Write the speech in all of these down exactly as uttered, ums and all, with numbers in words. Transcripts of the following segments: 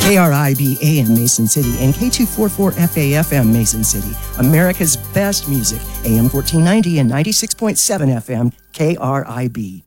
K R I B A M Mason City and K two forty-four F A F M Mason City. America's best music. A M fourteen ninety and ninety-six point seven F M K R I B.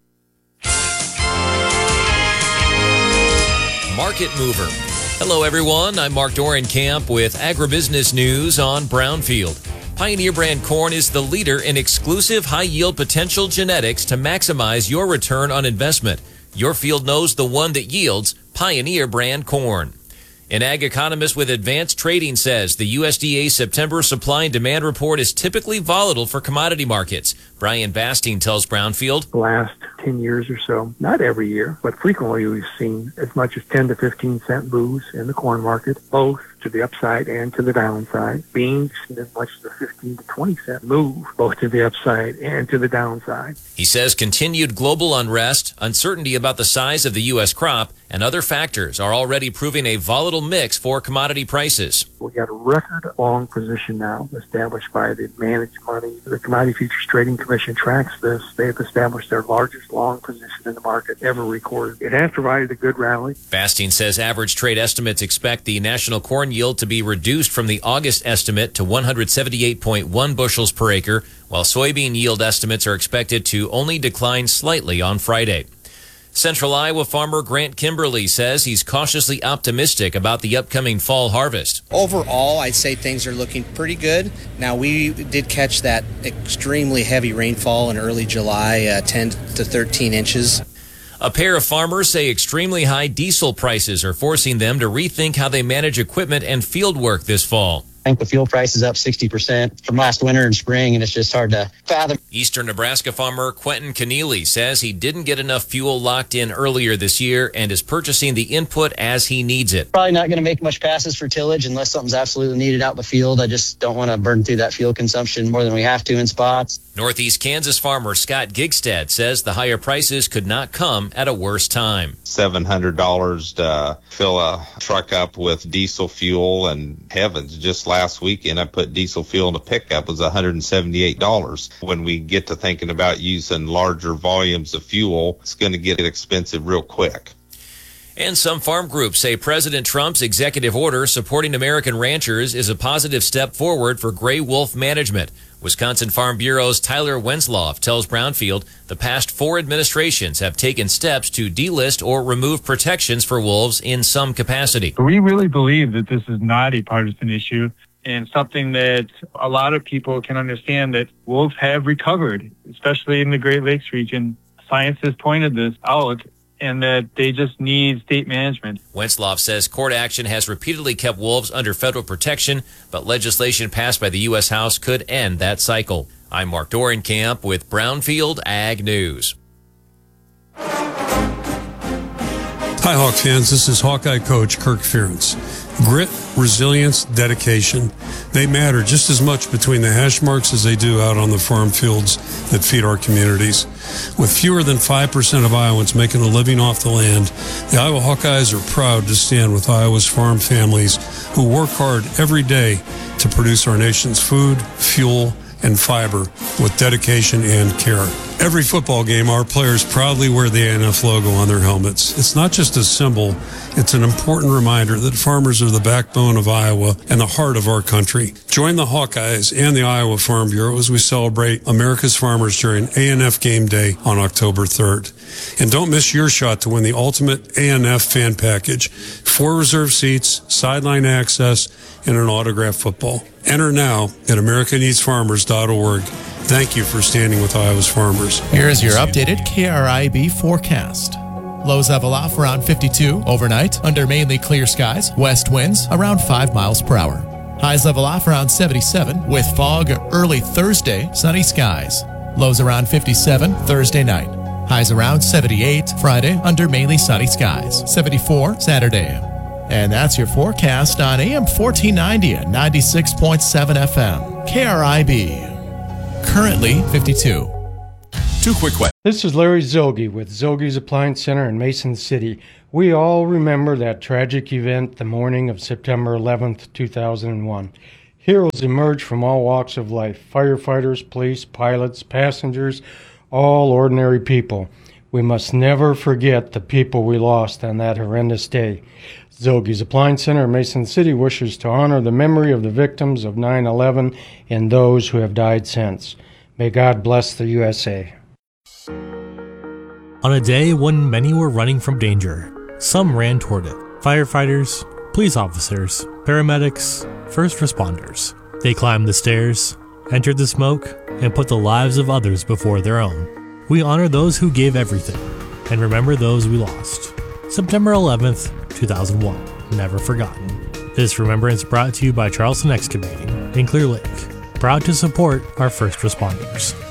Market Mover. Hello, everyone. I'm Mark Dorenkamp with Agribusiness News on Brownfield. Pioneer brand corn is the leader in exclusive high-yield potential genetics to maximize your return on investment. Your field knows the one that yields Pioneer brand corn. An ag economist with Advanced Trading says the U S D A September supply and demand report is typically volatile for commodity markets. Brian Bastine tells Brownfield. The last ten years or so, not every year, but frequently we've seen as much as ten to fifteen cent moves in the corn market, both to the upside and to the downside. Beans, as much as a fifteen to twenty cent move, both to the upside and to the downside. He says continued global unrest, uncertainty about the size of the U S crop, and other factors are already proving a volatile mix for commodity prices. We got a record long position now established by the managed money. The Commodity Futures Trading Commission tracks this. They've established their largest long position in the market ever recorded. It has provided a good rally. Bastine says average trade estimates expect the national corn yield to be reduced from the August estimate to one hundred seventy-eight point one bushels per acre, while soybean yield estimates are expected to only decline slightly on Friday. Central Iowa farmer Grant Kimberly says he's cautiously optimistic about the upcoming fall harvest. Overall, I'd say things are looking pretty good. Now, we did catch that extremely heavy rainfall in early July, uh, ten to thirteen inches. A pair of farmers say extremely high diesel prices are forcing them to rethink how they manage equipment and field work this fall. I think the fuel price is up sixty percent from last winter and spring, and it's just hard to fathom. Eastern Nebraska farmer Quentin Keneally says he didn't get enough fuel locked in earlier this year and is purchasing the input as he needs it. Probably not going to make much passes for tillage unless something's absolutely needed out in the field. I just don't want to burn through that fuel consumption more than we have to in spots. Northeast Kansas farmer Scott Gigstad says the higher prices could not come at a worse time. seven hundred dollars to fill a truck up with diesel fuel, and heavens, just last weekend I put diesel fuel in a pickup. It was one hundred seventy-eight dollars. When we get to thinking about using larger volumes of fuel, it's going to get expensive real quick. And some farm groups say President Trump's executive order supporting American ranchers is a positive step forward for gray wolf management. Wisconsin Farm Bureau's Tyler Wenzloff tells Brownfield the past four administrations have taken steps to delist or remove protections for wolves in some capacity. We really believe that this is not a partisan issue and something that a lot of people can understand, that wolves have recovered, especially in the Great Lakes region. Science has pointed this out, and that they just need state management. Wenzloff says court action has repeatedly kept wolves under federal protection, but legislation passed by the U S House could end that cycle. I'm Mark Dorenkamp with Brownfield Ag News. Hi, Hawk fans. This is Hawkeye coach Kirk Ferentz. Grit, resilience, dedication, they matter just as much between the hash marks as they do out on the farm fields that feed our communities. With fewer than five percent of Iowans making a living off the land, the Iowa Hawkeyes are proud to stand with Iowa's farm families who work hard every day to produce our nation's food, fuel, and fiber with dedication and care. Every football game, our players proudly wear the A N F logo on their helmets. It's not just a symbol, it's an important reminder that farmers are the backbone of Iowa and the heart of our country. Join the Hawkeyes and the Iowa Farm Bureau as we celebrate America's farmers during A N F Game Day on October third. And don't miss your shot to win the ultimate A N F fan package. Four reserve seats, sideline access, and an autographed football. Enter now at america needs farmers dot org. Thank you for standing with Iowa's farmers. Here's your updated K R I B forecast. Lows level off around fifty-two overnight under mainly clear skies. West winds around five miles per hour. Highs level off around seventy-seven with fog early Thursday, sunny skies. Lows around fifty-seven Thursday night. Highs around seventy-eight Friday under mainly sunny skies. seventy-four Saturday. And that's your forecast on A M fourteen ninety and ninety-six point seven F M. K R I B. Currently fifty-two. Two quick questions. This is Larry Zogi with Zogi's Appliance Center in Mason City. We all remember that tragic event the morning of September eleventh, two thousand one. Heroes emerged from all walks of life. Firefighters, police, pilots, passengers, all ordinary people. We must never forget the people we lost on that horrendous day. Zogie's Appliance Center in Mason City wishes to honor the memory of the victims of nine eleven and those who have died since. May God bless the U S A. On a day when many were running from danger, some ran toward it. Firefighters, police officers, paramedics, first responders. They climbed the stairs, entered the smoke, and put the lives of others before their own. We honor those who gave everything and remember those we lost. September eleventh, two thousand one. Never forgotten. This remembrance brought to you by Charleston Excavating in Clear Lake. Proud to support our first responders.